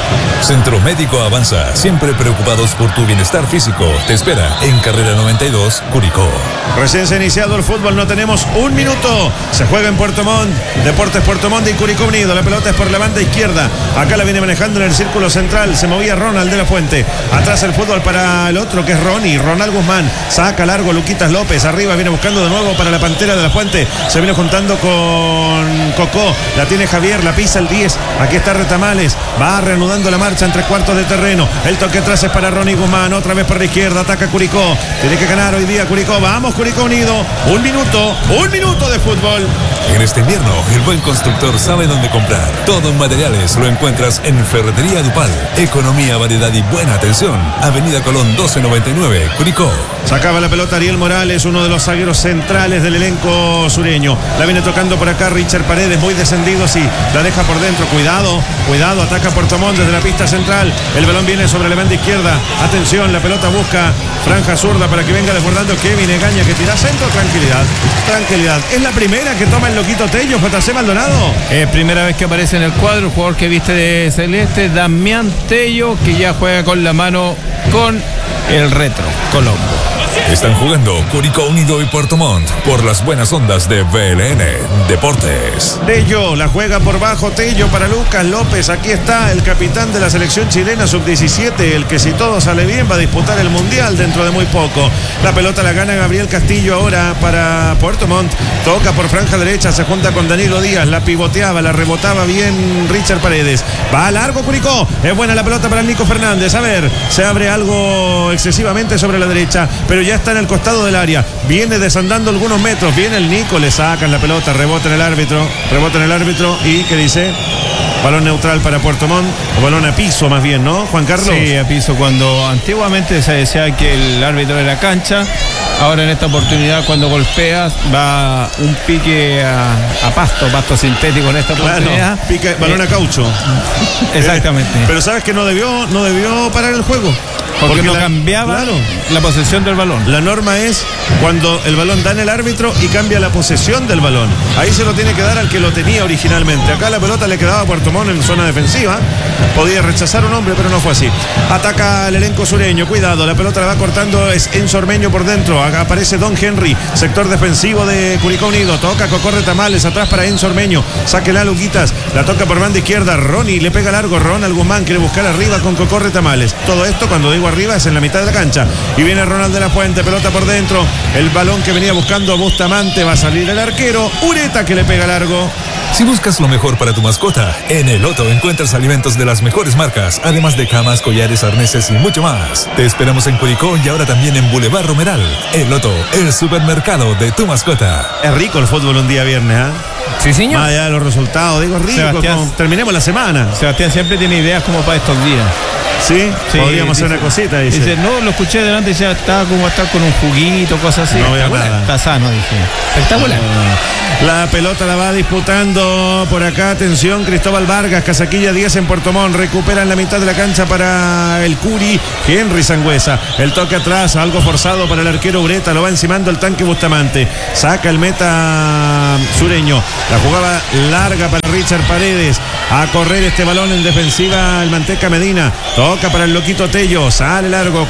Centro Médico Avanza, siempre preocupados por tu bienestar físico. Te espera en Carrera 92, Curicó. Recién se ha iniciado el fútbol, no tenemos un minuto. Se juega en Puerto Montt, Deportes Puerto Montt y Curicó Unido. La pelota es por la banda izquierda. Acá la viene manejando en el círculo central. Se movía Ronald de la Fuente. Atrás el fútbol para el otro que es Ronald Guzmán. Saca largo Luquitas López. Arriba viene buscando de nuevo para la Pantera de la Fuente. Se viene juntando con Cocó. La tiene Javier, la pisa el 10. Aquí está Retamales. Va reanudando la marcha en 3/4 de terreno. El toque atrás es para Ronnie Guzmán. Otra vez por la izquierda. Ataca Curicó. Tiene que ganar hoy día Curicó. Vamos, Curicó Unido. Un minuto de fútbol. En este invierno, el buen constructor sabe dónde comprar. Todo en materiales lo encuentras en Ferretería Dupal. Economía, variedad y buena atención. Avenida Colón 1299, Curicó. Sacaba la pelota Ariel Morales, uno de los zagueros centrales del elenco sureño. La viene tocando por acá Richard Paredes, muy descendido, sí. La deja por dentro. Cuidado, ataca Puerto Montt desde la pista central. El balón viene sobre la banda izquierda. Atención, la pelota busca franja zurda para que venga desbordando Kevin Egaña, que tira centro. Tranquilidad. Es la primera que toma el loquito Tello, JC Maldonado. Primera vez que aparece en el cuadro, el jugador que viste de celeste, Damián Tello, que ya juega con la mano con el Retro Colombo. Están jugando Curicó Unido y Puerto Montt por las buenas ondas de BLN Deportes. Tello, la juega por bajo Tello para Lucas López. Aquí está el capitán de la selección chilena sub-17, el que si todo sale bien va a disputar el Mundial dentro de muy poco. La pelota la gana Gabriel Castillo ahora para Puerto Montt. Toca por franja derecha, se junta con Danilo Díaz, la pivoteaba, la rebotaba bien Richard Paredes. Va a largo Curicó, es buena la pelota para el Nico Fernández. A ver, se abre algo excesivamente sobre la derecha, pero ya está en el costado del área. Viene desandando algunos metros, viene el Nico, le sacan la pelota, rebota en el árbitro y ¿qué dice? Balón neutral para Puerto Montt, o balón a piso más bien, ¿no, Juan Carlos? Sí, a piso, cuando antiguamente se decía que el árbitro era cancha. Ahora en esta oportunidad, cuando golpea, va un pique a pasto sintético en esta oportunidad. Claro, pique, balón a caucho. Exactamente. Pero sabes que no debió parar el juego. Porque no cambiaba la posesión del balón. La norma es cuando el balón da en el árbitro y cambia la posesión del balón. Ahí se lo tiene que dar al que lo tenía originalmente. Acá la pelota le quedaba a Puerto Montt en zona defensiva. Podía rechazar un hombre, pero no fue así. Ataca el elenco sureño. Cuidado, la pelota la va cortando. Es Enzo Ormeño por dentro. Acá aparece Don Henry, sector defensivo de Curicó Unido. Toca Cocorre Tamales, atrás para Enzo Ormeño. Saque la Luquitas, la toca por banda izquierda. Ronnie le pega largo. Ronald Guzmán quiere buscar arriba con Cocorre Tamales. Todo esto, cuando digo arriba, es en la mitad de la cancha. Y viene Ronald de la Fuente, pelota por dentro. El balón que venía buscando Bustamante, va a salir el arquero. Ureta que le pega largo. Si buscas lo mejor para tu mascota, en El Loto encuentras alimentos de las mejores marcas, además de camas, collares, arneses y mucho más. Te esperamos en Curicó y ahora también en Boulevard Romeral. El Loto, el supermercado de tu mascota. Es rico el fútbol un día viernes, ¿ah? Sí, señor. Más allá de los resultados, digo rico. Terminemos la semana. Sebastián siempre tiene ideas como para estos días. Sí, podríamos hacer una cosita, dice. No, lo escuché delante y ya estaba como estar con un juguito, cosas así. No veo nada. Está sano, dije. Espectacular. La pelota la va disputando por acá, atención, Cristóbal Vargas, Casaquilla 10 en Puerto Montt, recupera en la mitad de la cancha para el Curi, Henry Sangüesa, el toque atrás, algo forzado para el arquero Ureta, lo va encimando el tanque Bustamante, saca el meta sureño, la jugaba larga para Richard Paredes, a correr este balón en defensiva el Manteca Medina, toca para el Loquito Tello, sale largo,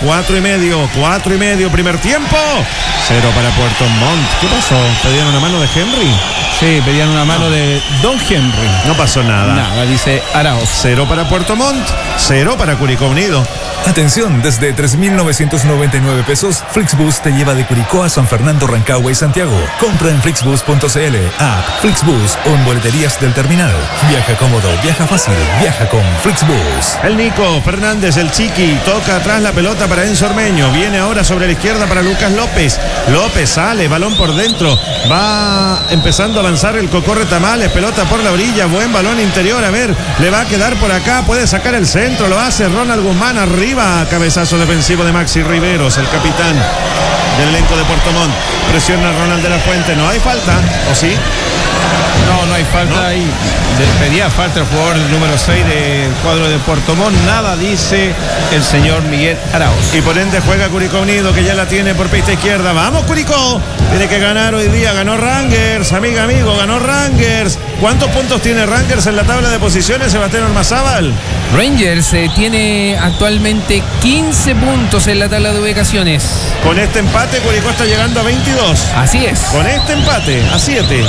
4:30, primer tiempo, 0 para Puerto Montt. ¿Qué pasó? ¿Pedían una mano de Henry? Sí, pedían una mano de Don Henry. No pasó nada. Nada, dice Arauz. 0 para Puerto Montt, 0 para Curicó Unido. Atención, desde 3.999 pesos, Flixbus te lleva de Curicó a San Fernando, Rancagua y Santiago. Compra en flixbus.cl, app Flixbus o en boleterías del terminal. Viaja cómodo, viaja fácil, viaja con Flixbus. El Nico Fernández, el Chiqui, toca atrás la pelota para Enzo Ormeño. Viene ahora sobre la izquierda para Lucas López. López sale, balón por dentro. Va empezando a avanzar el Cocorre Tamales, pelota por la orilla, buen balón interior. A ver, le va a quedar por acá, puede sacar el centro, lo hace Ronald Guzmán arriba. Cabezazo defensivo de Maxi Riveros, el capitán del elenco de Puerto Montt. Presiona a Ronald de la Fuente. ¿No hay falta? ¿O sí? No hay falta ahí. Pedía falta el jugador número 6 del cuadro de Puerto Montt. Nada dice el señor Miguel Arauz. Y por ende juega Curicó Unido, que ya la tiene por pista izquierda. ¡Vamos, Curicó! Tiene que ganar hoy día. Ganó Rangers, amigo, ganó Rangers. ¿Cuántos puntos tiene Rangers en la tabla de posiciones, Sebastián Ormazábal? Rangers tiene actualmente 15 puntos en la tabla de ubicaciones. Con este empate, Curicó está llegando a 22. Así es. Con este empate, a 7.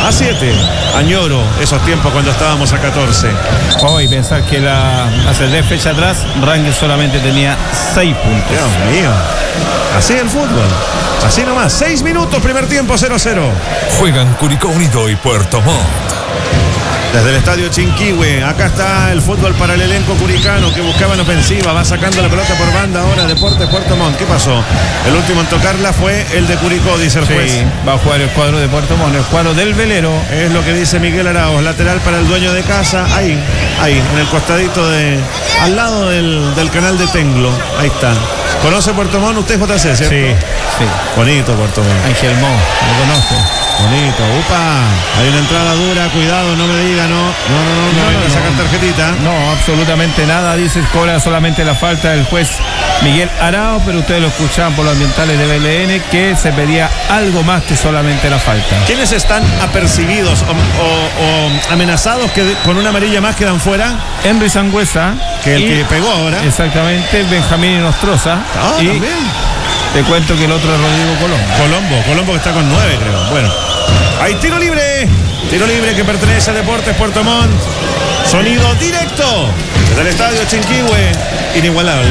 Añoro esos tiempos cuando estábamos a 14. Hoy pensar que hace 10 fechas atrás, Rangers solamente tenía 6 puntos. Dios mío. Así el fútbol. Así nomás. 6 minutos, primer tiempo, 0-0. Juegan Curicó Unido y Puerto Montt. Desde el estadio Chinquihue, acá está el fútbol para el elenco curicano que buscaba en ofensiva, va sacando la pelota por banda ahora, Deportes Puerto Montt. ¿Qué pasó? El último en tocarla fue el de Curicó, dice el juez. Sí, va a jugar el cuadro de Puerto Montt, el cuadro del velero. Es lo que dice Miguel Arauz, lateral para el dueño de casa, ahí, en el costadito al lado del canal de Tenglo, ahí está. ¿Conoce Puerto Montt usted, JC, cierto? Sí. Bonito Puerto Montt. Ángel Mo, lo conozco. Bonito, hay una entrada dura, cuidado, no me diga, no sacar tarjetita. No, absolutamente nada, dice, cobra solamente la falta del juez Miguel Arauz, pero ustedes lo escuchaban por los ambientales de BLN que se pedía algo más que solamente la falta. ¿Quiénes están apercibidos o amenazados que con una amarilla más quedan fuera? Henry Sangüesa, que el que pegó ahora. Exactamente, Benjamín Nostroza. Y también. Te cuento que el otro es Rodrigo Colombo que está con 9, creo. Bueno, hay tiro libre que pertenece a Deportes Puerto Montt. Sonido directo desde el estadio Chinquihue. Inigualable.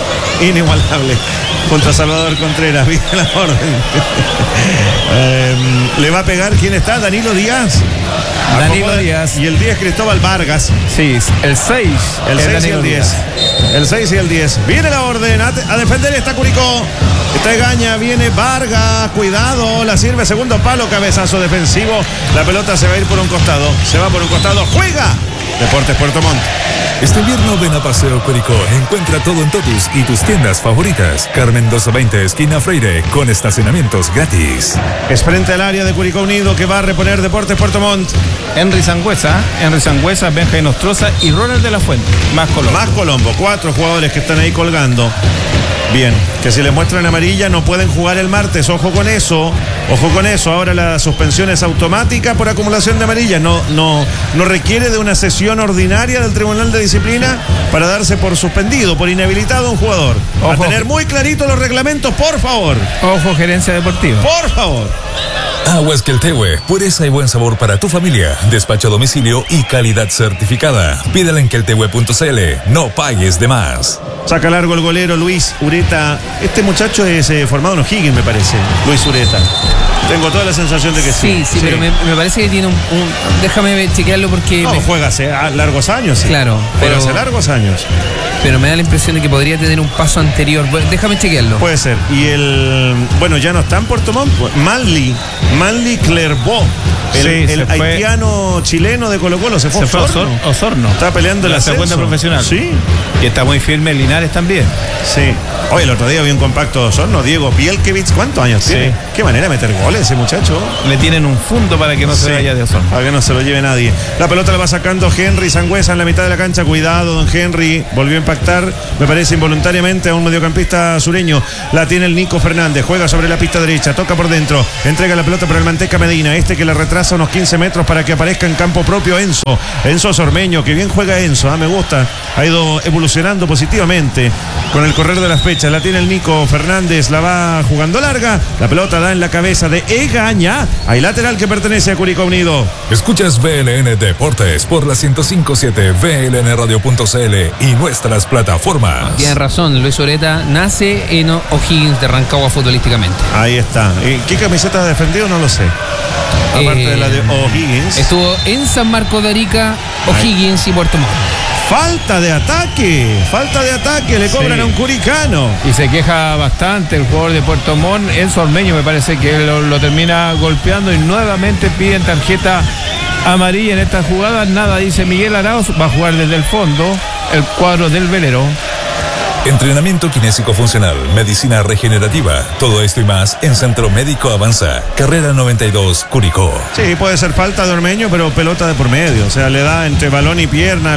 Contra Salvador Contreras, viene la orden. Le va a pegar, ¿quién está? Danilo Díaz. Díaz. Y el 10, Cristóbal Vargas. Sí, el 6. El 6 y el 10. El 6 y el 10. Viene la orden. A defender está Curicó. Está Egaña, viene Vargas. Cuidado, la sirve segundo palo, cabezazo defensivo. La pelota se va a ir por un costado. Juega Deportes Puerto Montt. Este invierno ven a Paseo Curicó. Encuentra todo en Totus y tus tiendas favoritas. Carmen 1220, esquina Freire, con estacionamientos gratis. Es frente al área de Curicó Unido que va a reponer Deportes Puerto Montt. Henry Sangüesa, Benja Nostroza y Ronald de la Fuente. Más Colombo. 4 jugadores que están ahí colgando. Bien, que si les muestran amarilla no pueden jugar el martes. Ojo con eso. Ahora la suspensión es automática por acumulación de amarillas. No requiere de una sesión ordinaria del Tribunal de Disciplina para darse por suspendido, por inhabilitado a un jugador. A tener muy clarito los reglamentos, por favor. Ojo, gerencia deportiva. Por favor. Aguas Queltehue, pureza y buen sabor para tu familia. Despacho a domicilio y calidad certificada. Pídela en queltehue.cl. No pagues de más. Saca largo el golero Luis Ureta. Este muchacho es formado en O'Higgins, me parece. Luis Ureta. Tengo toda la sensación de que sí. Sí, pero me parece que tiene un déjame chequearlo porque... No, juega hace largos años. Sí. Claro. Pero hace largos años. Pero me da la impresión de que podría tener un paso anterior. Déjame chequearlo. Puede ser. Y bueno, ya no está en Puerto Montt. Manly Clervaux. El haitiano chileno de Colo-Colo se fue a Osorno. Está peleando la segunda profesional. Sí. Y está muy firme Linares también. Sí. Hoy el otro día vi un compacto de Osorno. Diego Bielkiewicz, ¿cuántos años tiene? Qué manera de meter goles ese muchacho. Le tienen un fondo para que no se vaya de Osorno. Para que no se lo lleve nadie. La pelota la va sacando Henry Sangüesa en la mitad de la cancha. Cuidado, don Henry. Volvió a impactar, me parece involuntariamente, a un mediocampista sureño. La tiene el Nico Fernández. Juega sobre la pista derecha. Toca por dentro. Entrega la pelota para el Manteca Medina. Que le retrasa unos 15 metros para que aparezca en campo propio Enzo Sormeño. Que bien juega Enzo. Me gusta. Ha ido evolucionando positivamente con el correr de las fechas. La tiene el Nico Fernández. La va jugando larga. La pelota da en la cabeza de Egaña. Hay lateral que pertenece a Curicó Unido. Escuchas VLN Deportes por la 105.7, VLNradio.cl y nuestras plataformas. Tienes razón, Luis Ureta nace en O'Higgins de Rancagua futbolísticamente. Ahí está. ¿Qué camiseta ha defendido? No lo sé. Aparte de la de O'Higgins. Estuvo en San Marcos de Arica, O'Higgins y Puerto Montt. Falta de ataque, le cobran a un curicano. Y se queja bastante el jugador de Puerto Montt, Enzo Ormeño, me parece que lo termina golpeando y nuevamente piden tarjeta amarilla en esta jugada. Nada, dice Miguel Arauz, va a jugar desde el fondo el cuadro del velero. Entrenamiento kinésico funcional, medicina regenerativa, todo esto y más en Centro Médico Avanza, carrera 92, Curicó. Sí, puede ser falta de Ormeño, pero pelota de por medio, o sea, le da entre balón y pierna,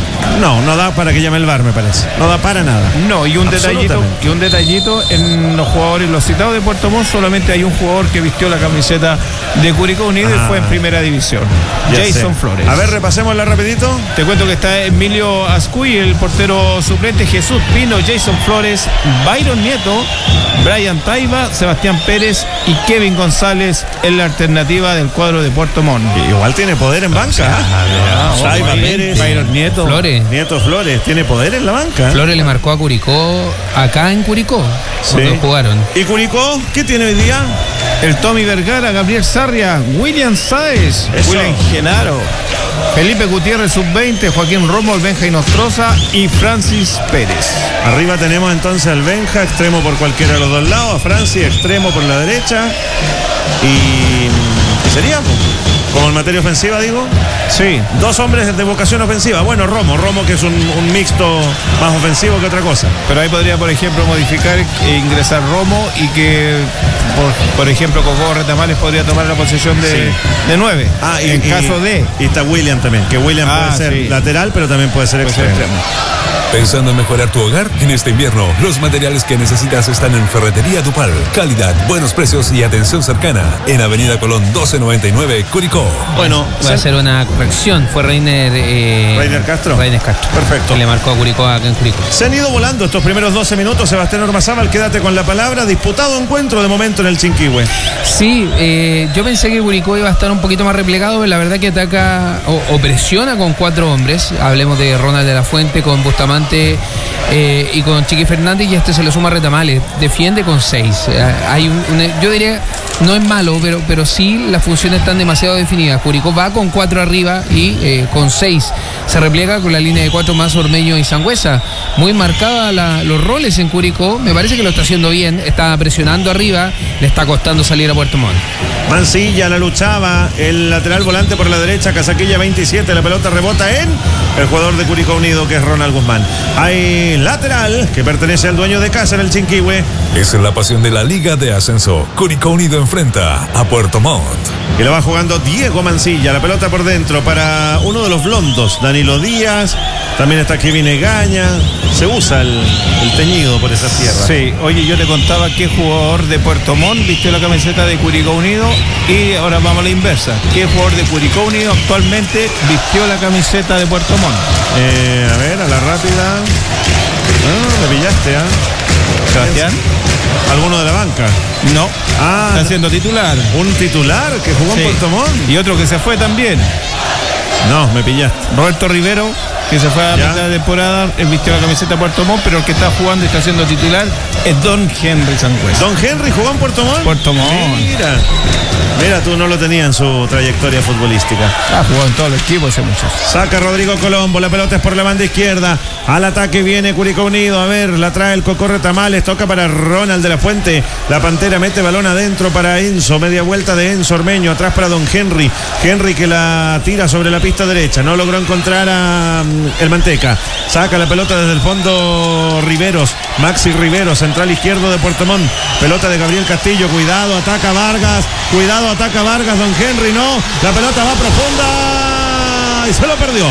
no da para que llame el VAR, me parece. No da para nada. No, y un detallito en los jugadores, los citados de Puerto Montt, solamente hay un jugador que vistió la camiseta de Curicó Unido y fue en primera división. Jason Flores. A ver, repasémosla rapidito. Te cuento que está Emilio Ascuy, el portero suplente, Jesús Pino, Jason Flores, Byron Nieto, Brian Taiba, Sebastián Pérez y Kevin González en la alternativa del cuadro de Puerto Montt. Igual tiene poder en banca. Taiba, Pérez, Byron Nieto. Nieto Flores, tiene poder en la banca. Flores le marcó a Curicó acá en Curicó cuando jugaron. ¿Y Curicó qué tiene hoy día? El Tommy Vergara, Gabriel Sarria, William Sáez, William Genaro, Felipe Gutiérrez sub-20, Joaquín Romo, Benja Nostroza y Francis Pérez. Arriba tenemos entonces al Benja, extremo por cualquiera de los dos lados, a Francis, extremo por la derecha. Y sería como en materia ofensiva, digo. Sí. 2 hombres de vocación ofensiva. Bueno, Romo que es un mixto más ofensivo que otra cosa. Pero ahí podría, por ejemplo, modificar e ingresar Romo y que, por ejemplo, Coco Retamales podría tomar la posición de 9. En caso de... Y está William también, que William puede ser lateral, pero también puede ser extremo. ¿Pensando en mejorar tu hogar? En este invierno, los materiales que necesitas están en Ferretería Dupal. Calidad, buenos precios y atención cercana. En Avenida Colón 1299, Curicó. Bueno, voy a hacer una corrección. Fue Reiner Castro. Perfecto. Que le marcó a Curicó acá en Curicó. Se han ido volando estos primeros 12 minutos. Sebastián Ormazábal, quédate con la palabra. Disputado encuentro de momento en el Chinquihue. Sí, yo pensé que Curicó iba a estar un poquito más replegado, pero la verdad que ataca o presiona con 4 hombres. Hablemos de Ronald de la Fuente con Bustamante y con Chiqui Fernández, y se le suma Retamales. Defiende con 6. Hay yo diría, no es malo, pero sí las funciones están demasiado definidas. Curicó va con 4 arriba y con 6 se repliega con la línea de 4 más Ormeño y Sangüesa. Muy marcada los roles en Curicó. Me parece que lo está haciendo bien. Está presionando arriba, le está costando salir a Puerto Montt. Mancilla la luchaba, el lateral volante por la derecha, Casaquilla 27, la pelota rebota en el jugador de Curicó Unido, que es Ronald Guzmán. Hay lateral que pertenece al dueño de casa en el Chinquihue. Es la pasión de la Liga de Ascenso. Curicó Unido enfrenta a Puerto Montt. Y la va jugando Diego Mancilla. La pelota por dentro para uno de los blondos, Danilo Díaz. También está Kevin Egaña. Se usa el teñido por esas tierras. Sí, oye, yo te contaba qué jugador de Puerto Montt vistió la camiseta de Curicó Unido, y ahora vamos a la inversa. ¿Qué jugador de Curicó Unido actualmente vistió la camiseta de Puerto Montt? A ver, a la rápida. Me pillaste, Sebastián. ¿Alguno de la banca? No. Está siendo titular. ¿Un titular que jugó en Puerto Montt? Y otro que se fue también. No, me pillaste. Roberto Rivero, que se fue a mitad de temporada, él vistió la camiseta de Puerto Montt, pero el que está jugando y está siendo titular es Don Henry Sangüesa. ¿Don Henry jugó en Puerto Montt? Puerto Montt. Mira, tú no lo tenías en su trayectoria futbolística. Ha jugado en todos los equipos ese muchacho. Saca Rodrigo Colombo, la pelota es por la banda izquierda. Al ataque viene Curicó Unido. A ver, la trae el Cocorre Tamales, toca para Ronald de la Fuente. La Pantera mete balón adentro para Enzo. Media vuelta de Enzo Ormeño, atrás para Don Henry. Henry que la tira sobre la pista derecha. No logró encontrar a el Manteca. Saca la pelota desde el fondo Riveros. Maxi Riveros, central izquierdo de Puerto Montt. Pelota de Gabriel Castillo. Cuidado, ataca Vargas. Cuidado, ataca Vargas. Don Henry no. La pelota va profunda. Y se lo perdió.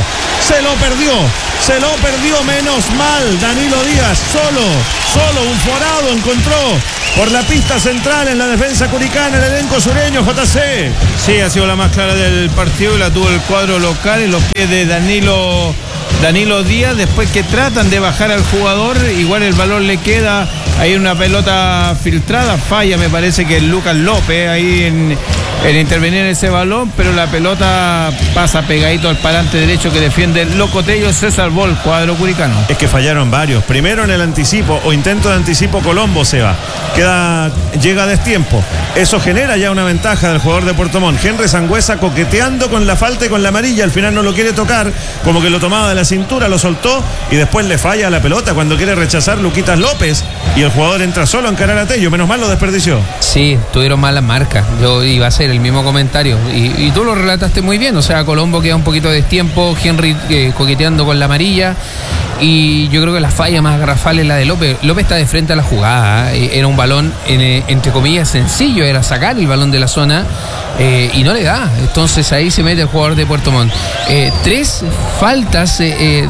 Se lo perdió, menos mal. Danilo Díaz solo un forado encontró por la pista central en la defensa curicana, el elenco sureño, JC. Sí, ha sido la más clara del partido y la tuvo el cuadro local en los pies de Danilo Díaz. Después que tratan de bajar al jugador, igual el balón le queda ahí una pelota filtrada, falla, me parece que es Lucas López ahí en intervenir en ese balón, pero la pelota pasa pegadito al parante derecho que defiende el Locotello. Se salvó el cuadro curicano. Es que fallaron varios. Primero en el anticipo o intento de anticipo, Colombo se va. Llega a destiempo. Eso genera ya una ventaja del jugador de Puerto Montt. Henry Sangüesa coqueteando con la falta y con la amarilla. Al final no lo quiere tocar, como que lo tomaba de la cintura, lo soltó y después le falla la pelota cuando quiere rechazar Luquitas López y el jugador entra solo a encarar a Tello. Menos mal lo desperdició. Sí, tuvieron malas marcas. Yo iba a hacer el mismo comentario y tú lo relataste muy bien. O sea, Colombo queda un poquito de destiempo, Henry coqueteando con la amarilla, y yo creo que la falla más garrafal es la de López. López está de frente a la jugada, era un balón entre comillas sencillo, era sacar el balón de la zona y no le da. Entonces ahí se mete el jugador de Puerto Montt. 3 faltas en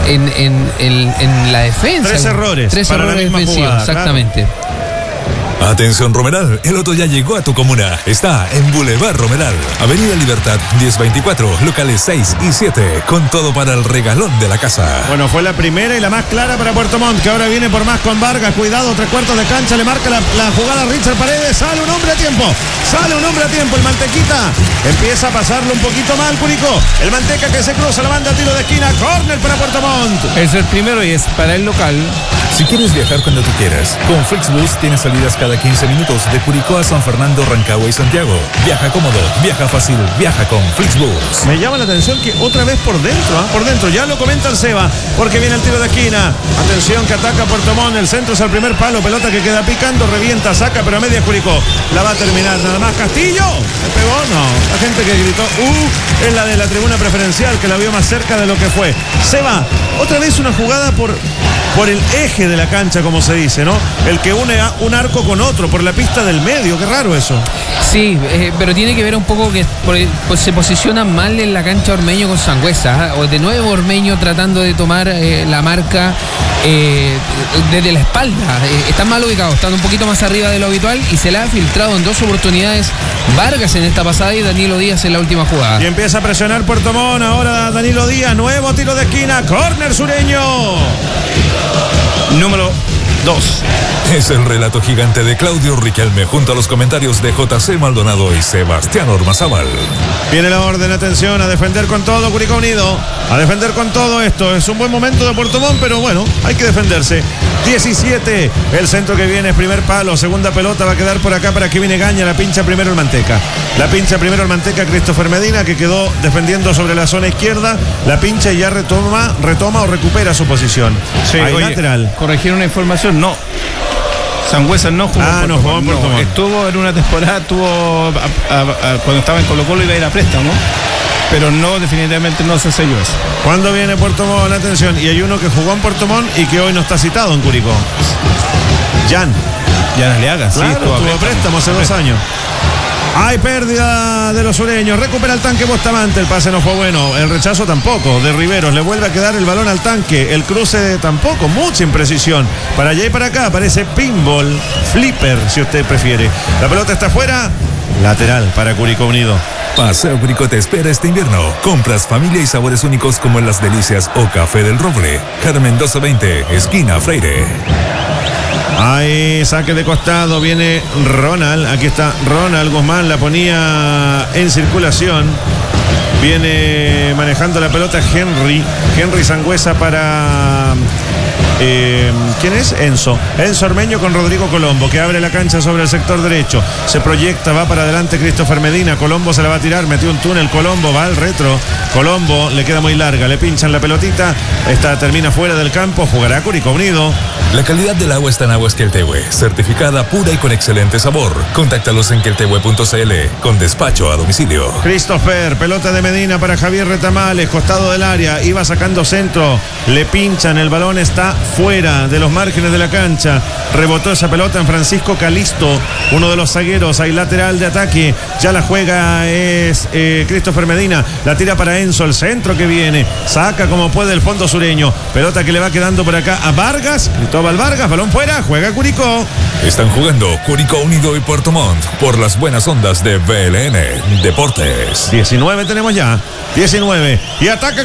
la defensa. 3 errores. 3 errores defensivos, exactamente. Claro. Atención Romeral, el Otto ya llegó a tu comuna. Está en Boulevard Romeral, Avenida Libertad 1024, locales 6 y 7, con todo para el regalón de la casa. Bueno, fue la primera y la más clara para Puerto Montt, que ahora viene por más con Vargas. Cuidado, 3/4 de cancha, le marca la jugada a Richard Paredes. Sale un hombre a tiempo, el Mantequita empieza a pasarlo un poquito mal, Curicó. El Manteca que se cruza, la banda, tiro de esquina, córner para Puerto Montt. Es el primero y es para el local. Si quieres viajar cuando tú quieras, con Flixbus tienes salidas cada 15 minutos de Curicó a San Fernando, Rancagua y Santiago. Viaja cómodo, viaja fácil, viaja con Flixbus. Me llama la atención que otra vez por dentro, ya lo comenta el Seba, porque viene el tiro de esquina. Atención que ataca Puerto Montt, el centro es al primer palo, pelota que queda picando, revienta, saca, pero a media Curicó. La va a terminar nada más. Castillo, ¿se pegó? No, la gente que gritó, es la de la tribuna preferencial, que la vio más cerca de lo que fue. Seba, otra vez una jugada por el eje de la cancha, como se dice, ¿no? El que une a un arco con otro, por la pista del medio, qué raro eso. Sí, pero tiene que ver un poco que pues se posiciona mal en la cancha Ormeño con Sangüesa, o de nuevo Ormeño tratando de tomar la marca desde la espalda. Están mal ubicados, están un poquito más arriba de lo habitual, y se le ha filtrado en 2 oportunidades Vargas en esta pasada y Danilo Díaz en la última jugada. Y empieza a presionar Puerto Montt, ahora Danilo Díaz, nuevo tiro de esquina, córner sureño. Número 2. Es el relato gigante de Claudio Riquelme junto a los comentarios de JC Maldonado y Sebastián Ormazábal. Viene la orden, atención, a defender con todo Curicó Unido, a defender con todo esto. Es un buen momento de Puerto Montt, pero bueno, hay que defenderse. 17, el centro que viene es primer palo, segunda pelota va a quedar por acá para Kevin Egaña, la pincha primero el Manteca. Christopher Medina, que quedó defendiendo sobre la zona izquierda, la pincha y ya retoma o recupera su posición. Sí, hay lateral. Corregir una información, no. Sangüesa no jugó en Puerto Montt. Estuvo en una temporada, cuando estaba en Colo-Colo iba a ir a préstamo. pero no, definitivamente no se selló eso. ¿Cuándo viene Puerto Montt? Atención, y hay uno que jugó en Puerto Montt y que hoy no está citado en Curicó. Jan Aliaga, sí, claro, tuvo préstamo hace 2 años. Hay pérdida de los sureños. Recupera el tanque Bustamante. El pase no fue bueno. El rechazo tampoco. De Riveros. Le vuelve a quedar el balón al tanque. El cruce tampoco. Mucha imprecisión. Para allá y para acá. Parece pinball. Flipper, si usted prefiere. La pelota está afuera. Lateral para Curicó Unido. Paseo Curicó te espera este invierno. Compras, familia y sabores únicos como en Las Delicias o Café del Roble. Carmen 1220, esquina Freire. Ahí, saque de costado, viene Ronald, aquí está Ronald Guzmán, la ponía en circulación, viene manejando la pelota Henry Sangüesa para... ¿quién es? Enzo Ormeño con Rodrigo Colombo, que abre la cancha sobre el sector derecho, se proyecta, va para adelante Christopher Medina, Colombo se la va a tirar, metió un túnel, Colombo va al retro, Colombo le queda muy larga, le pinchan la pelotita, esta termina fuera del campo, jugará Curicó Unido. La calidad del agua está en Aguas Queltehue, certificada pura y con excelente sabor. Contáctalos en queltehue.cl con despacho a domicilio. Christopher, pelota de Medina para Javier Retamales, costado del área, iba sacando centro, le pinchan, el balón está fuera de los márgenes de la cancha, rebotó esa pelota en Francisco Calisto, uno de los zagueros, hay lateral de ataque, ya la juega es Christopher Medina, la tira para Enzo, el centro que viene, saca como puede el fondo sureño, pelota que le va quedando por acá a Vargas, Cristóbal Vargas, balón fuera, juega Curicó. Están jugando Curicó Unido y Puerto Montt por las buenas ondas de BLN Deportes. 19 tenemos ya, 19, y ataca